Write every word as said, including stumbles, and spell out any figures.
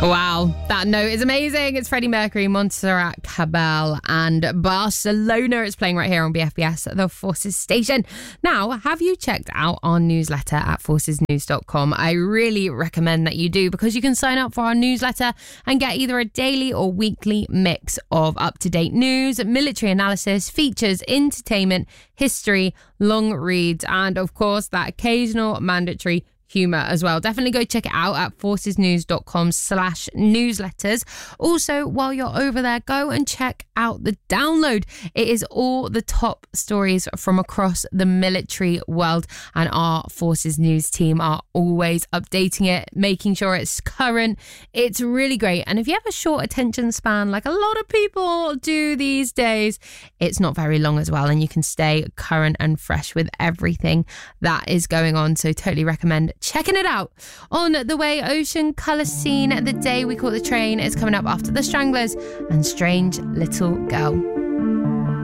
Wow, that note is amazing. It's Freddie Mercury, Montserrat Cabell and Barcelona. It's playing right here on B F B S, the Forces station. Now, have you checked out our newsletter at forces news dot com? I really recommend that you do, because you can sign up for our newsletter and get either a daily or weekly mix of up-to-date news, military analysis, features, entertainment, history, long reads, and of course that occasional mandatory humour as well. Definitely go check it out at forces news dot com slash newsletters. Also, while you're over there, go and check out the download. It is all the top stories from across the military world, and our Forces News team are always updating it, making sure it's current. It's really great. And if you have a short attention span, like a lot of people do these days, it's not very long as well, and you can stay current and fresh with everything that is going on. So totally recommend checking it out. On the way, Ocean Colour Scene, The Day We Caught the Train is coming up after The Stranglers and Strange Little Girl.